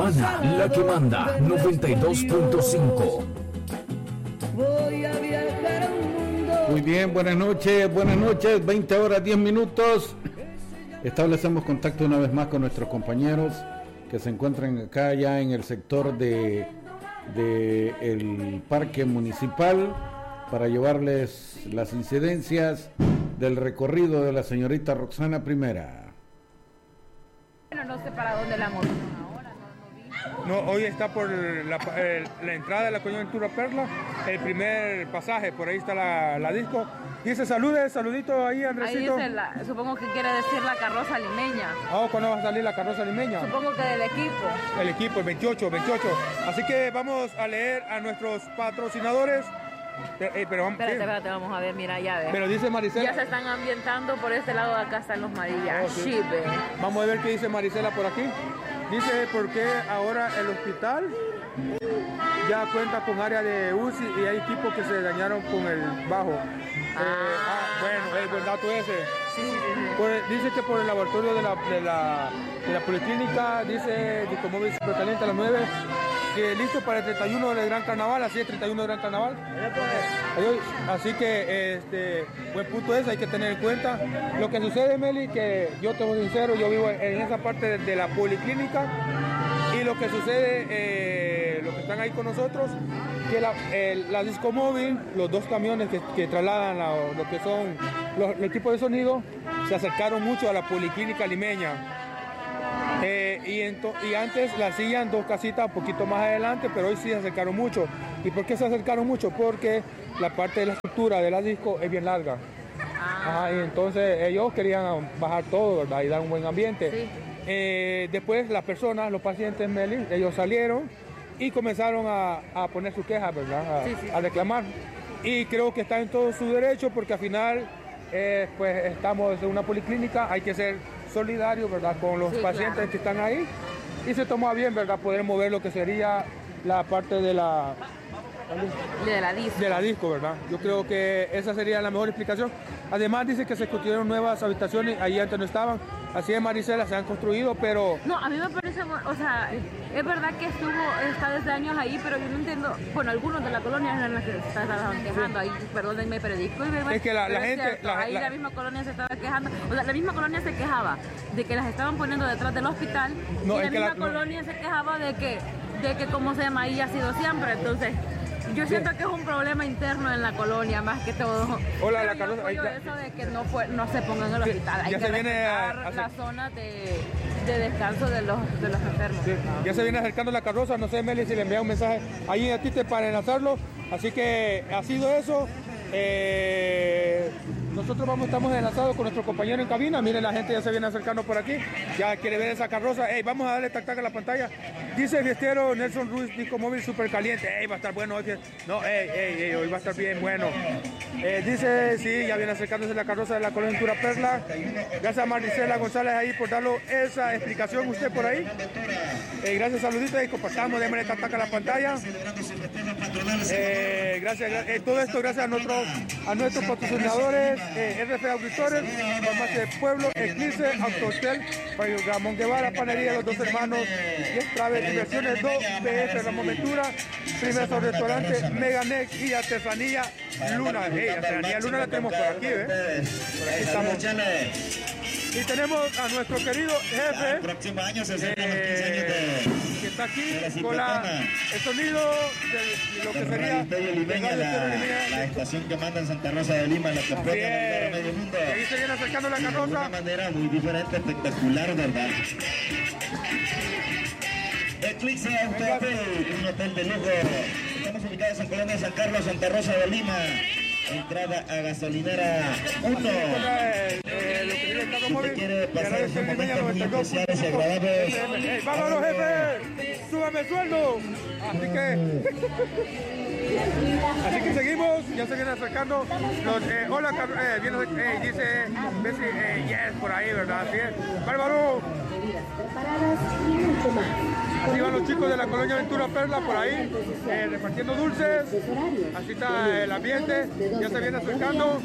Romana, la que manda, 92.5. Voy a viajar a un mundo. Muy bien, buenas noches, 20 horas 10 minutos. Establecemos contacto una vez más con nuestros compañeros que se encuentran acá ya en el sector de el parque municipal para llevarles las incidencias del recorrido de la señorita Roxana Primera. Bueno, no sé para dónde la moto ahora, no vi. No, hoy está por la entrada de la coyuntura Perla, el primer pasaje, por ahí está la disco. Dice saludito ahí, Andresito. Ahí dice, supongo que quiere decir la carroza limeña. Ah, ¿cuándo va a salir la carroza limeña? Supongo que del equipo. El equipo, el 28. Así que vamos a leer a nuestros patrocinadores. Pero Espérate, vamos a ver, mira, ya ves. Pero dice Maricela. Ya se están ambientando por este lado de acá, están los mariachis. Sí. Vamos a ver qué dice Maricela por aquí. Dice por qué ahora el hospital ya cuenta con área de UCI y hay equipos que se dañaron con el bajo. Bueno, el buen dato ese. Sí. Dice que por el laboratorio de la policlínica, dice Discomóvil Supercaliente a las 9, que listo para el 31 del Gran Carnaval, así es, 31 del Gran Carnaval. Así que, buen punto es, hay que tener en cuenta. Lo que sucede, Meli, que yo te soy sincero, yo vivo en esa parte de la policlínica, y lo que sucede, los que están ahí con nosotros, que la Discomóvil, los dos camiones que trasladan lo que son los equipos de sonido, se acercaron mucho a la policlínica limeña. Y antes la hacían dos casitas un poquito más adelante, pero hoy sí se acercaron mucho. ¿Y por qué se acercaron mucho? Porque la parte de la estructura de la disco es bien larga. Y entonces ellos querían bajar todo, ¿verdad? Y dar un buen ambiente. Sí. Después las personas, los pacientes, Meli, ellos salieron y comenzaron a poner sus quejas, ¿verdad? A reclamar. Y creo que está en todo su derecho, porque al final pues estamos en una policlínica, hay que ser solidario, ¿verdad?, con los pacientes que están ahí, y se toma bien, ¿verdad?, poder mover lo que sería la parte de la disco, ¿verdad? Yo creo que esa sería la mejor explicación. Además dice que se construyeron nuevas habitaciones, ahí antes no estaban, así es, Maricela, se han construido, pero... No, a mí me parece, o sea, es verdad que está desde años ahí, pero yo no entiendo, bueno, algunos de la colonia eran las que se estaban quejando, ahí, perdónenme, pero discúlpenme. Es que la gente... la misma colonia se estaba quejando, o sea, la misma colonia se quejaba de que las estaban poniendo detrás del hospital, y la misma colonia se quejaba de que, ¿cómo se llama? Ahí ha sido siempre, entonces... Yo siento que es un problema interno en la colonia, más que todo. Hola, la Carlos. Yo eso de que no se pongan en el hospital. Hay que respetar la zona de descanso de los enfermos. Sí. Ya se viene acercando la carroza, no sé, Meli, si le envía un mensaje ahí a Tite para enlazarlo. Así que ha sido eso. Nosotros estamos enlazados con nuestro compañero en cabina. Miren, la gente ya se viene acercando por aquí. Ya quiere ver esa carroza. Vamos a darle tac a la pantalla. Dice el fiestero Nelson Ruiz, Discomóvil Supercaliente. Va a estar bueno hoy. No, hoy va a estar bien bueno. Dice, sí, ya viene acercándose la carroza de la coyuntura Perla. Gracias a Maricela González ahí por darle esa explicación usted por ahí. Gracias, saluditos, y compartamos, démosle tac a la pantalla. Gracias, todo esto gracias a nuestros patrocinadores, RF Auditores, Farmacia del Pueblo, Eclipse, Autohotel, Ramón Guevara, Panería Los Dos Hermanos, Travel Inversiones 2, PF Ramón Ventura, Primer Restaurante, Meganex y Artesanía Luna. Artesanía Luna la tenemos por aquí, por aquí estamos. Y tenemos a nuestro querido jefe, próximo año se celebran los 15 años que está aquí con el sonido de lo que sería la estación que manda en Santa Rosa de Lima, la campeona de medio mundo. Y ahí se viene acercando la carroza. De una manera muy diferente, espectacular, ¿verdad? Eclipse Autohotel, un hotel de lujo. Estamos ubicados en Colonia San Carlos, Santa Rosa de Lima. Entrada a gasolinera 1. Si te quiere pasar un momento muy especiales y agradables. ¡Vámonos, jefe! ¡Súbame el sueldo! Así que seguimos, ya se vienen acercando los, hola, dice Bessie, yes, por ahí, ¿verdad? Así es. ¡Bárbaro! Así van los chicos de la colonia Ventura Perla por ahí, repartiendo dulces. Así está el ambiente, ya se viene acercando.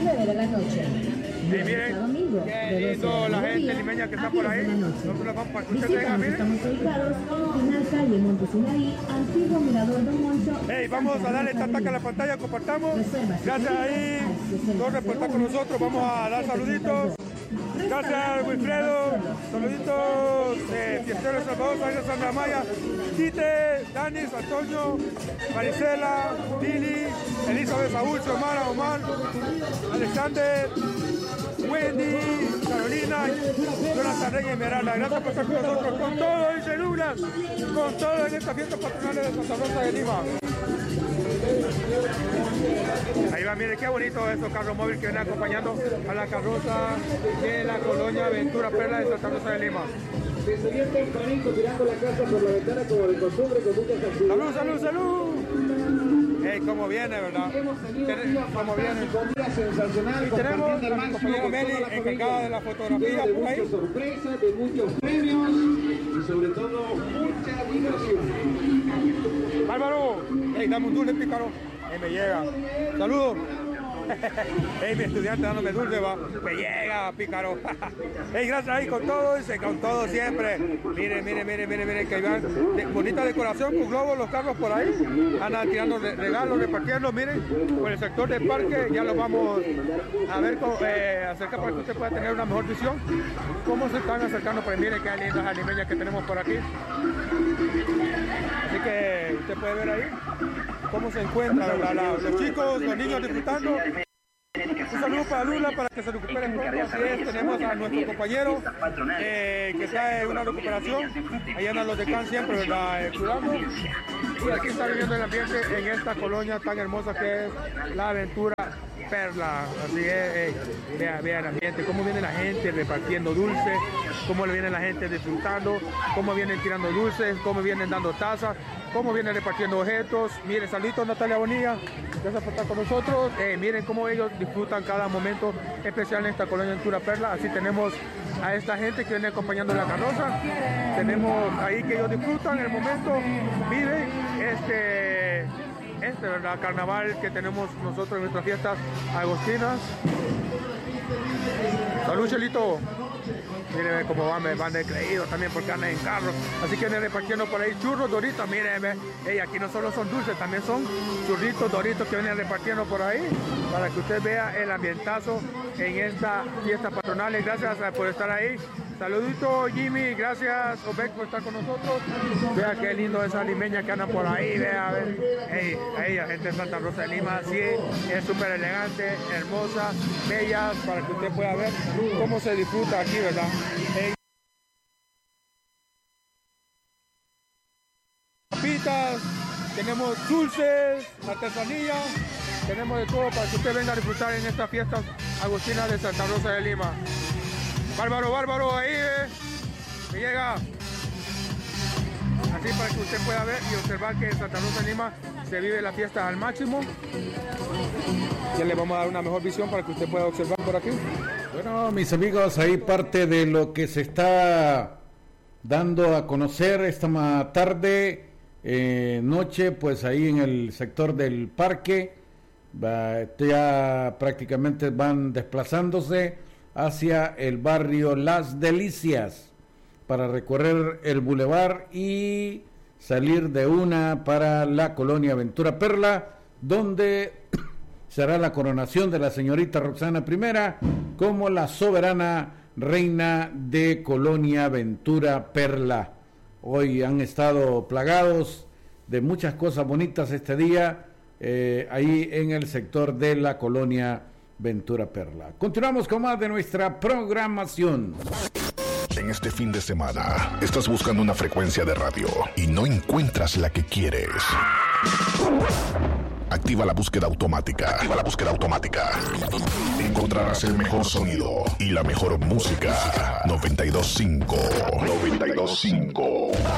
Y miren, qué lindo la gente limeña que está por ahí. Nosotros la vamos para que ustedes vean, miren. calle Montesinaí, antiguo mirador Don Moncho. Hey, vamos a darle tataca a la pantalla, compartamos. Gracias ahí, Torres por estar con nosotros. Vamos a dar saluditos. Gracias, Wilfredo. Saluditos. Fiestero El Salvador, Sandra Maya, Tite, Danis, Antonio, Marisela, Lili, Elizabeth, Saúl, Xiomara, Omar, Alexander, Wendy, Carolina, Jonathan Reyes, Esmeralda. Gracias por estar con nosotros. Con todo, dice Douglas, con todo en esta fiesta patronal de Santa Rosa de Lima. Ahí va, mire qué bonito esos carros móviles que vienen acompañando a la carroza de la colonia Ventura Perla de Santa Rosa de Lima. Desde bien tempranito tirando la casa por la ventana como de costumbre con muchas actividades. ¡Salud, salud, salud! Cómo viene, ¿verdad? Cómo viene. Sensacional. Y tenemos a mi compañera Meli encargada de la fotografía. De muchas sorpresas, de muchos premios y sobre todo mucha diversión. Bárbaro, dame un dulce, Pícaro. Me llega. Saludos. Mi estudiante dándome dulce, va. Me llega, Pícaro. Gracias ahí con todo siempre. Miren, que van. Bonita decoración con globos, los carros por ahí. Andan tirando regalos, repartiendo, miren. Por el sector del parque ya lo vamos a ver acerca para que usted pueda tener una mejor visión. Cómo se están acercando, pues miren qué lindas animeñas que tenemos por aquí. Así que usted puede ver ahí cómo se encuentra, ¿verdad? Los chicos, los niños disfrutando. Un saludo para Lula para que se recupere pronto. Así es, tenemos a nuestro compañero que está en una recuperación. Ahí andan los de CAN siempre, ¿verdad? Cuidando. Y aquí está viviendo el ambiente en esta colonia tan hermosa que es la Ventura Perla. Así es, vea el ambiente, cómo viene la gente repartiendo dulces, cómo le viene la gente disfrutando, cómo vienen tirando dulces, cómo vienen dando tazas, cómo vienen repartiendo objetos. Miren, saluditos Natalia Bonilla, gracias por estar con nosotros. Miren cómo ellos disfrutan cada momento especial en esta colonia Ventura Perla. Así tenemos a esta gente que viene acompañando la carroza. Tenemos ahí que ellos disfrutan el momento, viven ¿verdad? Carnaval que tenemos nosotros en nuestras fiestas agostinas. Salud, Chelito. Miren cómo van de creídos también porque andan en carro. Así que vienen repartiendo por ahí churros, doritos. Miren, aquí no solo son dulces, también son churritos, doritos que vienen repartiendo por ahí para que usted vea el ambientazo en esta fiesta patronal. Gracias por estar ahí. Saludito Jimmy, gracias Obek por estar con nosotros. Vea qué lindo esa limeña que anda por ahí, vea, ahí la gente de Santa Rosa de Lima, sí, es súper elegante, hermosa, bella, para que usted pueda ver cómo se disfruta aquí, ¿verdad? Papitas, tenemos dulces, artesanía, tenemos de todo para que usted venga a disfrutar en estas fiestas agostinas de Santa Rosa de Lima. Bárbaro, ahí me llega. Así para que usted pueda ver y observar que en Santa Rosa de Lima se vive la fiesta al máximo. Ya le vamos a dar una mejor visión para que usted pueda observar por aquí. Bueno, mis amigos, ahí parte de lo que se está dando a conocer esta tarde, noche, pues ahí en el sector del parque. Ya prácticamente van desplazándose hacia el barrio Las Delicias para recorrer el bulevar y salir de una para la colonia Ventura Perla, donde será la coronación de la señorita Roxana I como la soberana reina de colonia Ventura Perla. Hoy han estado plagados de muchas cosas bonitas este día, ahí en el sector de la colonia Ventura Perla. Continuamos con más de nuestra programación. En este fin de semana, estás buscando una frecuencia de radio y no encuentras la que quieres. Activa la búsqueda automática. Encontrarás el mejor sonido y la mejor música. 92.5.